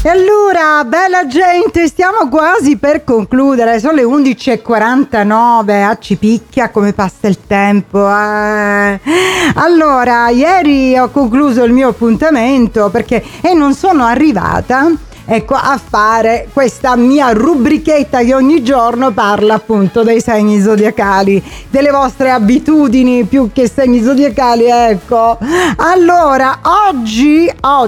E allora, bella gente, stiamo quasi per concludere, sono le 11:49, ci picchia come passa il tempo. Allora, ieri ho concluso il mio appuntamento perché non sono arrivata, ecco, a fare questa mia rubrichetta che ogni giorno parla appunto dei segni zodiacali, delle vostre abitudini più che segni zodiacali, ecco. Allora, oggi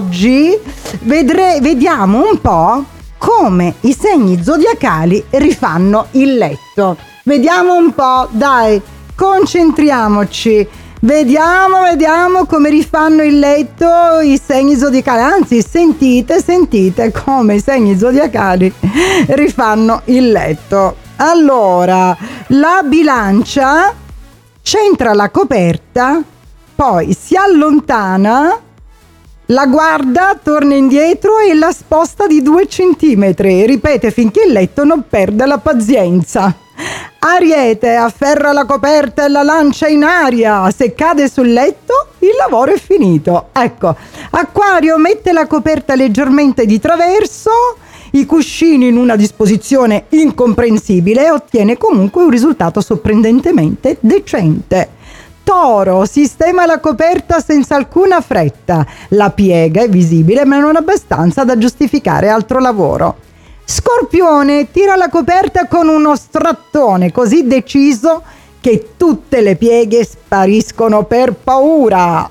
vediamo un po' come i segni zodiacali rifanno il letto. Vediamo un po', dai, concentriamoci. Vediamo come rifanno il letto i segni zodiacali. Anzi, sentite come i segni zodiacali rifanno il letto. Allora, la Bilancia centra la coperta, poi si allontana, la guarda, torna indietro e la sposta di 2 centimetri. Ripete finché il letto non perde la pazienza. Ariete afferra la coperta e la lancia in aria. Se cade sul letto, il lavoro è finito. Ecco, Acquario mette la coperta leggermente di traverso, i cuscini in una disposizione incomprensibile e ottiene comunque un risultato sorprendentemente decente. Toro sistema la coperta senza alcuna fretta. La piega è visibile ma non abbastanza da giustificare altro lavoro. Scorpione tira la coperta con uno strattone così deciso che tutte le pieghe spariscono per paura.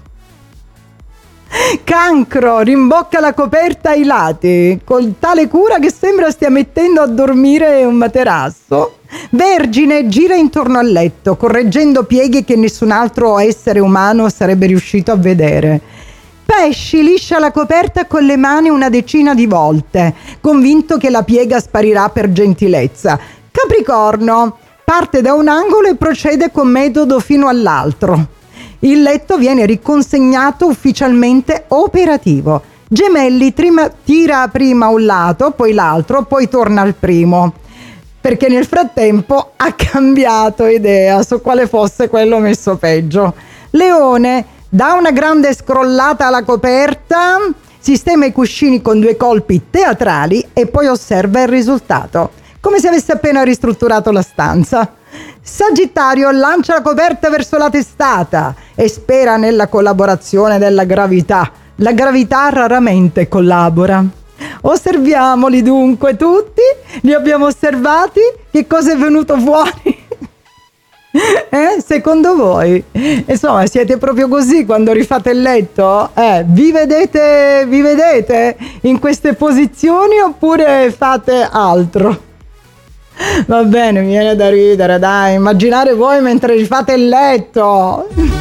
Cancro rimbocca la coperta ai lati con tale cura che sembra stia mettendo a dormire un materasso. Vergine gira intorno al letto correggendo pieghe che nessun altro essere umano sarebbe riuscito a vedere. Pesci liscia la coperta con le mani una decina di volte, convinto che la piega sparirà per gentilezza. Capricorno parte da un angolo e procede con metodo fino all'altro. Il letto viene riconsegnato ufficialmente operativo. Gemelli tira prima un lato, poi l'altro, poi torna al primo, perché nel frattempo ha cambiato idea su quale fosse quello messo peggio. Leone dà una grande scrollata alla coperta, sistema i cuscini con 2 colpi teatrali e poi osserva il risultato, come se avesse appena ristrutturato la stanza. Sagittario lancia la coperta verso la testata e spera nella collaborazione della gravità. La gravità raramente collabora. Osserviamoli dunque tutti, li abbiamo osservati, che cosa è venuto fuori? Secondo voi? Insomma, siete proprio così quando rifate il letto? Vi vedete in queste posizioni oppure fate altro? Va bene, mi viene da ridere, dai, immaginare voi mentre rifate il letto.